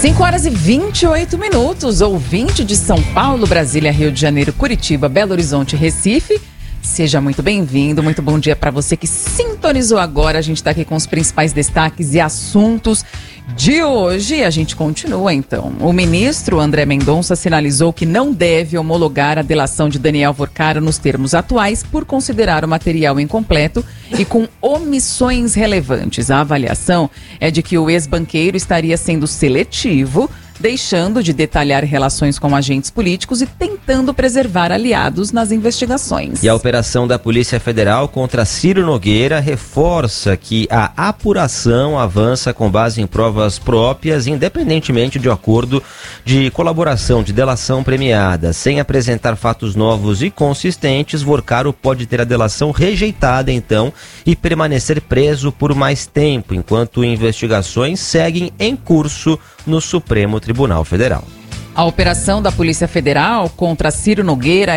5h28, ouvinte de São Paulo, Brasília, Rio de Janeiro, Curitiba, Belo Horizonte, Recife. Seja muito bem-vindo, muito bom dia para você que sintonizou agora. A gente está aqui com os principais destaques e assuntos de hoje. A gente continua, então. O ministro André Mendonça sinalizou que não deve homologar a delação de Daniel Vorcaro nos termos atuais por considerar o material incompleto e com omissões relevantes. A avaliação é de que o ex-banqueiro estaria sendo seletivo, deixando de detalhar relações com agentes políticos e tentando preservar aliados nas investigações. E a operação da Polícia Federal contra Ciro Nogueira reforça que a apuração avança com base em provas próprias, independentemente de acordo de colaboração de delação premiada. Sem apresentar fatos novos e consistentes, Vorcaro pode ter a delação rejeitada, então, e permanecer preso por mais tempo, enquanto investigações seguem em curso no Supremo Tribunal Federal. A operação da Polícia Federal contra Ciro Nogueira